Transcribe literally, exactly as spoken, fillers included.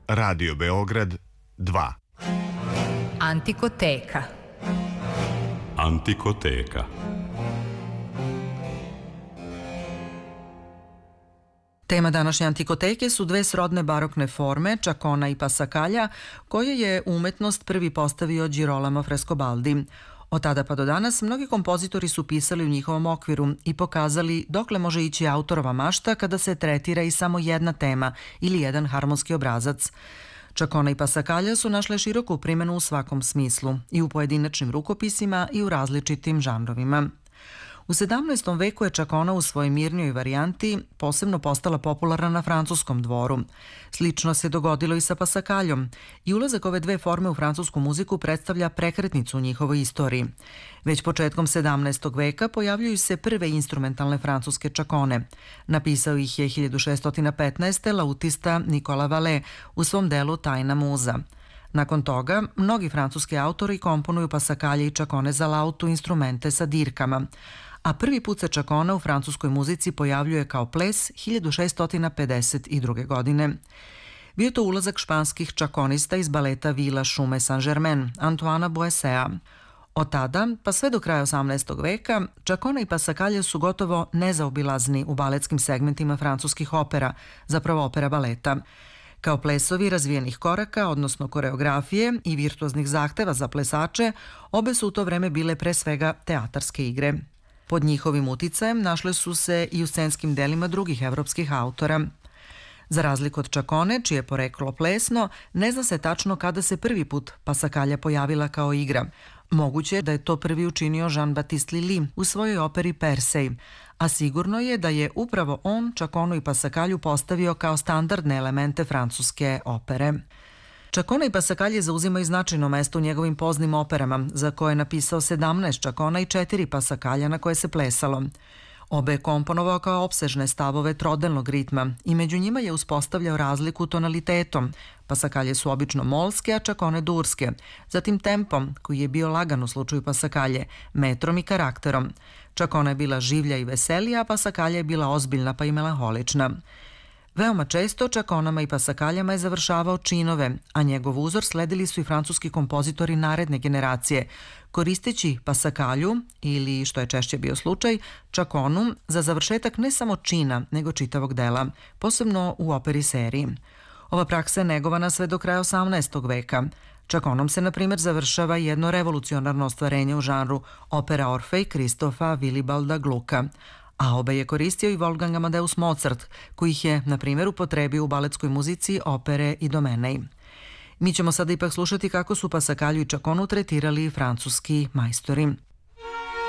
Radio Beograd dva. Antikoteka. Antikoteka. Tema današnje antikoteke su dve srodne barokne forme, čakona i pasakalja, koje je umetnost prvi postavio Girolamo Frescobaldi. Od tada pa do danas mnogi kompozitori su pisali u njihovom okviru i pokazali dokle može ići autorova mašta kada se tretira i samo jedna tema ili jedan harmonski obrazac. Čakona i pasakalja su našle široku primjenu u svakom smislu, i u pojedinačnim rukopisima i u različitim žanrovima. U sedamnaestom veku je čakona u svojoj mirnijoj varijanti posebno postala popularna na francuskom dvoru. Slično se dogodilo i sa pasakaljom i ulazak ove dve forme u francusku muziku predstavlja prekretnicu u njihovoj istoriji. Već početkom sedamnaestog veka pojavljuju se prve instrumentalne francuske čakone. Napisao ih je hiljadu šeststo petnaeste. lautista Nicolas Vallet u svom delu Tajna muza. Nakon toga, mnogi francuski autori komponuju pasakalje i čakone za lautu, instrumente sa dirkama, a prvi put se čakona u francuskoj muzici pojavljuje kao ples hiljadu šeststo pedeset druge. godine. Bio je to ulazak španskih čakonista iz baleta Vila Šume Saint-Germain, Antoana Boissea. Od tada, pa sve do kraja osamnaestog veka, čakona i pasakalje su gotovo nezaobilazni u baletskim segmentima francuskih opera, zapravo opera baleta. Kao plesovi razvijenih koraka, odnosno koreografije i virtuoznih zahteva za plesače, obe su u to vreme bile pre svega teatarske igre. Pod njihovim uticajem našle su se i u scenskim delima drugih evropskih autora. Za razliku od čakone, čije je poreklo plesno, ne zna se tačno kada se prvi put pasakalja pojavila kao igra. Moguće je da je to prvi učinio Jean-Baptiste Lully u svojoj operi Persej, a sigurno je da je upravo on čakonu i pasakalju postavio kao standardne elemente francuske opere. Čakona i pasakalje zauzimaju značajno mesto u njegovim poznim operama, za koje je napisao sedamnaest čakona i četiri pasakalja na koje se plesalo. Obe je komponovao kao opsežne stavove trodelnog ritma i među njima je uspostavljao razliku tonalitetom. Pasakalje su obično molske, a čakone durske, zatim tempom, koji je bio lagan u slučaju pasakalje, metrom i karakterom. Čakona je bila življa i veselija, a pasakalja je bila ozbiljna pa i melanholična. Veoma često čakonama i pasakaljama je završavao činove, a njegov uzor sledili su i francuski kompozitori naredne generacije, koristeći pasakalju ili, što je češće bio slučaj, čakonu za završetak ne samo čina, nego čitavog dela, posebno u operi seriji. Ova praksa je negovana sve do kraja osamnaestog veka. Čakonom se, na primjer, završava jedno revolucionarno ostvarenje u žanru opera Orfej Kristofa Wilibalda Glucka, a obe je koristio i Wolfgang Amadeus Mozart, koji ih je, na primjer, upotrebio u baletskoj muzici opere Idomenej. Mi ćemo sada ipak slušati kako su pasakalju i čakonu tretirali francuski majstori.